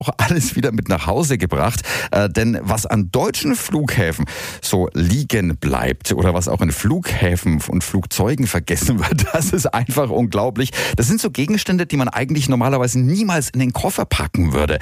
auch alles wieder mit nach Hause gebracht. Denn was an deutschen Flughäfen so liegen bleibt oder was auch in Flughäfen und Flugzeugen vergessen wird, das ist einfach unglaublich. Das sind so Gegenstände, die man eigentlich normalerweise niemals in den Koffer packen würde.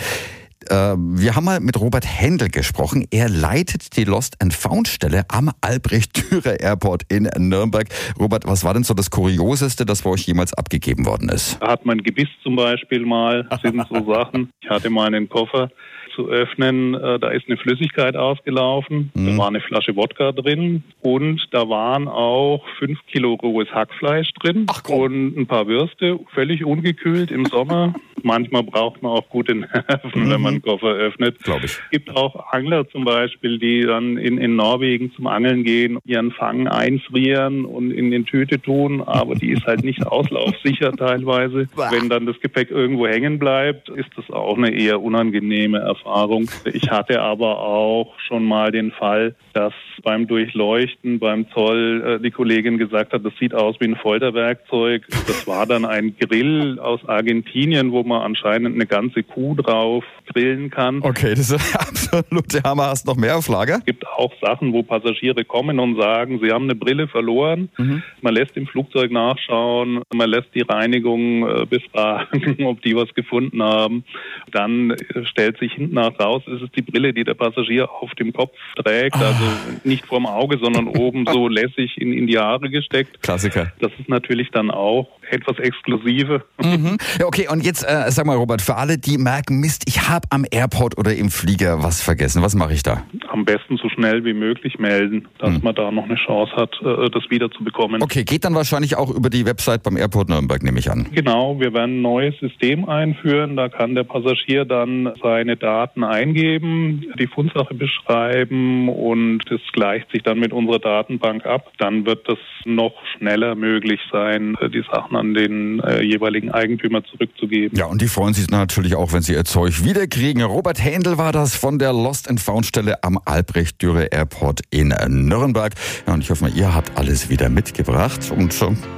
Wir haben mal mit Robert Händel gesprochen. Er leitet die Lost-and-Found-Stelle am Albrecht-Dürer Airport in Nürnberg. Robert, was war denn so das Kurioseste, das bei euch jemals abgegeben worden ist? Da hat man Gebiss zum Beispiel mal, das sind so Sachen. Ich hatte mal einen Koffer zu öffnen, da ist eine Flüssigkeit ausgelaufen, da war eine Flasche Wodka drin und da waren auch 5 Kilo rohes Hackfleisch drin und ein paar Würste, völlig ungekühlt im Sommer. Manchmal braucht man auch gute Nerven, wenn man einen Koffer öffnet. Glaube ich. Es gibt auch Angler zum Beispiel, die dann in Norwegen zum Angeln gehen, ihren Fang einfrieren und in den Tüte tun, aber die ist halt nicht auslaufsicher teilweise. Wenn dann das Gepäck irgendwo hängen bleibt, ist das auch eine eher unangenehme Erfahrung. Ich hatte aber auch schon mal den Fall, dass beim Durchleuchten, beim Zoll, die Kollegin gesagt hat, das sieht aus wie ein Folterwerkzeug. Das war dann ein Grill aus Argentinien, wo man anscheinend eine ganze Kuh drauf grillen kann. Okay, das ist absolute Hammer. Hast du noch mehr auf Lager? Es gibt auch Sachen, wo Passagiere kommen und sagen, sie haben eine Brille verloren. Man lässt im Flugzeug nachschauen, man lässt die Reinigung befragen, ob die was gefunden haben. Dann stellt sich hinten raus, ist es die Brille, die der Passagier auf dem Kopf trägt, also nicht vorm Auge, sondern oben so lässig in die Haare gesteckt. Klassiker. Das ist natürlich dann auch etwas exklusive. Ja, okay, und jetzt sag mal, Robert, für alle, die merken, Mist, ich habe am Airport oder im Flieger was vergessen, was mache ich da? Am besten so schnell wie möglich melden, dass man da noch eine Chance hat, das wiederzubekommen. Okay, geht dann wahrscheinlich auch über die Website beim Airport Nürnberg, nehme ich an. Genau, wir werden ein neues System einführen, da kann der Passagier dann seine Daten eingeben, die Fundsache beschreiben und das gleicht sich dann mit unserer Datenbank ab. Dann wird das noch schneller möglich sein, die Sachen an den jeweiligen Eigentümer zurückzugeben. Ja, und die freuen sich natürlich auch, wenn sie ihr Zeug wiederkriegen. Robert Händel war das von der Lost-and-Found-Stelle am Albrecht-Dürer Airport in Nürnberg. Ja, und ich hoffe mal, ihr habt alles wieder mitgebracht und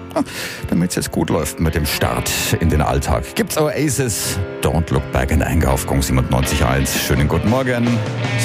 damit es jetzt gut läuft mit dem Start in den Alltag, gibt's Oasis, Don't Look Back in Anger auf Gong 97.1. Schönen guten Morgen.